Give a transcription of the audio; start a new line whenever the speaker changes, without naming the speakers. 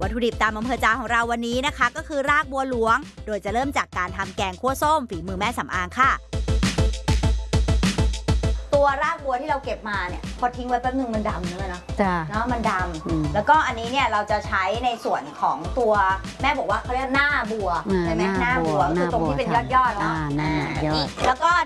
วัตถุดิบตามอำเภอใจของเราวันนี้นะคะก็คือรากบัวหลวงโดยจะเริ่มจากการทำแกงคั่วส้มฝีมือแม่สำอางค่ะตัวรากบัวที่เราเก็บมาเนี่ยพอทิ้งไว้แป๊บนึงมันดำเลยเนาะเนาะมันดำแล้วก็อันนี้เนี่ยเราจะใช้ในส่วนของตัวแม่บอกว่าเขาเรียกหน้าบัวใช่ไหมหน้าบัวคือตรงที่เป็นยอดๆเนาะแล้วก็